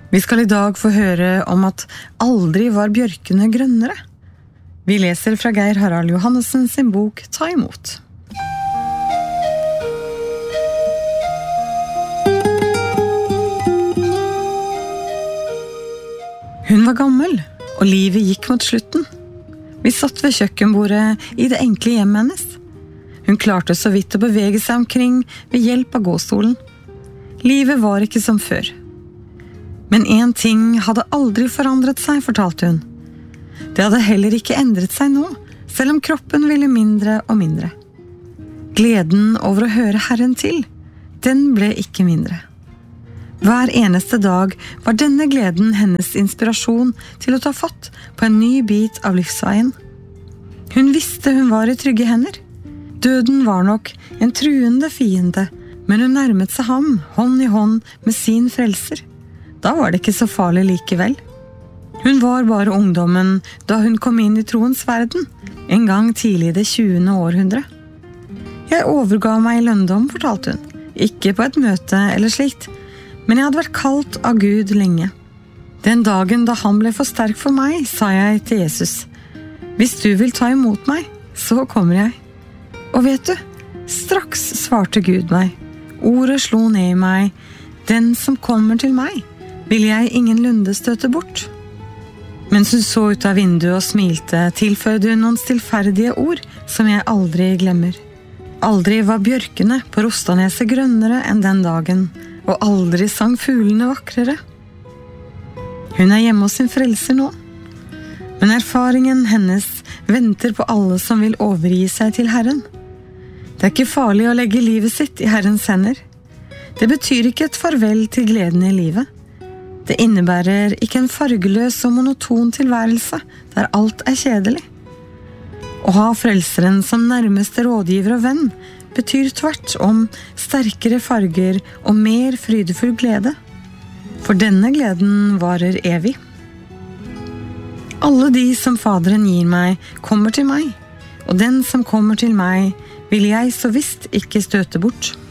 Vi skal I dag få høre om at aldri var bjørkene grønnere. Vi leser fra Geir Harald Johannessen sin bok Ta imot. Hun var gammel, og livet gikk mot slutten. Vi satt ved kjøkkenbordet I det enkle hjemmet hennes. Hun klarte så vidt å bevege seg omkring ved hjelp av gåstolen. Livet var ikke som før. Men en ting hadde aldri forandret seg, fortalte hun. Det hadde heller ikke endret seg nå, selv om kroppen ville mindre og mindre. Gleden over å høre Herren til, den ble ikke mindre. Hver eneste dag var denne gleden hennes inspirasjon til å ta fatt på en ny bit av livsveien. Hun visste hun var I trygge hender. Døden var nok en truende fiende, men hun nærmet seg ham hånd I hånd med sin frelser. Da var det ikke så farlig likevel. Hun var bare ungdommen da hun kom inn I troens verden, en gang tidlig I det 20. århundre. Jeg overga meg I lønndom, fortalte hun. Ikke på et møte eller slikt, men jeg hadde vært kalt av Gud lenge. Den dagen da han ble for sterk for meg, sa jeg til Jesus, «Hvis du vil ta imot meg, så kommer jeg.» Og vet du, straks svarte Gud meg. Ordet slo ned I meg, «Den som kommer til meg, vil jeg ingenlunde støte bort.» Mens hun så ut av vinduet og smilte, tilføyde hun noen stillferdige ord som jeg aldri glemmer. Aldri var bjørkene på Rostaneset grønnere enn den dagen, og aldri sang fuglene vakrere. Hun hjemme hos sin frelser nå, men erfaringen hennes venter på alle som vil overgi seg til Herren. Det ikke farlig å legge livet sitt I Herrens hender. Det betyr ikke et farvel til gleden I livet. Det innebærer ikke en fargeløs og monoton tilværelse der alt kjedelig. Å ha frelseren som nærmeste rådgiver og venn betyr tvert om sterkere farger og mer frydefull glede. For denne gleden varer evig. Alle de som Faderen gir meg, kommer til meg, og den som kommer til meg, vil jeg så visst ikke støte bort.